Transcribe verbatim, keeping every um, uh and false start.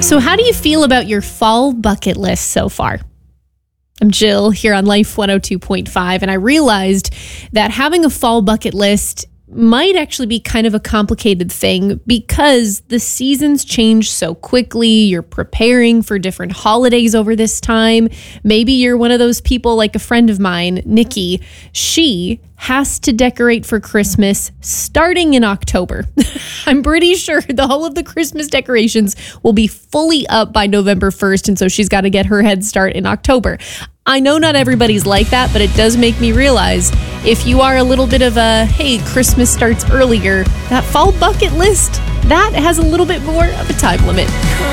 So how do you feel about your fall bucket list so far? I'm Jill here on Life one oh two point five, and I realized that having a fall bucket list might actually be kind of a complicated thing because the seasons change so quickly. You're preparing for different holidays over this time. Maybe you're one of those people like a friend of mine, Nikki. She has to decorate for Christmas starting in October. I'm pretty sure the whole of the Christmas decorations will be fully up by November first, and so she's got to get her head start in October. I know not everybody's like that, but it does make me realize if you are a little bit of a, hey, Christmas starts earlier, that fall bucket list, that has a little bit more of a time limit.